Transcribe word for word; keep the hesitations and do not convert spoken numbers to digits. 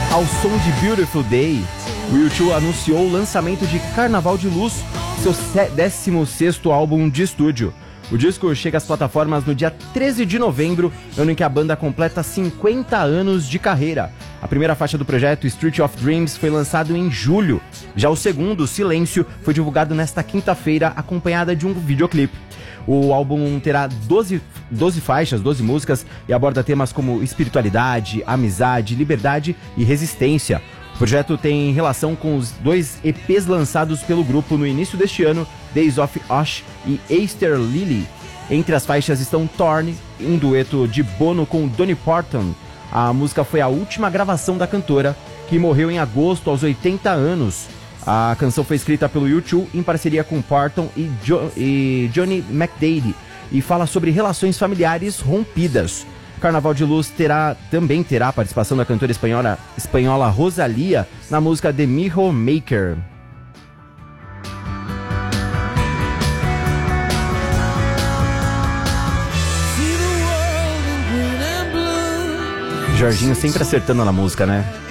Ao som de Beautiful Day, o U dois anunciou o lançamento de Carnaval de Luz, seu décimo sexto álbum de estúdio. O disco chega às plataformas no dia treze de novembro, ano em que a banda completa cinquenta anos de carreira. A primeira faixa do projeto, Street of Dreams, foi lançado em julho. Já o segundo, Silêncio, foi divulgado nesta quinta-feira, acompanhada de um videoclipe. O álbum terá doze, doze faixas, doze músicas e aborda temas como espiritualidade, amizade, liberdade e resistência. O projeto tem relação com os dois E Pês lançados pelo grupo no início deste ano, Days of Osh e Easter Lily. Entre as faixas estão Torn, um dueto de Bono com Dolly Parton. A música foi a última gravação da cantora, que morreu em agosto aos oitenta anos. A canção foi escrita pelo U dois em parceria com Parton e, jo- e Johnny McDaid e fala sobre relações familiares rompidas. Carnaval de Luz terá, também terá a participação da cantora espanhola, espanhola Rosalía na música The Mirror Maker. Jorginho sempre acertando na música, né?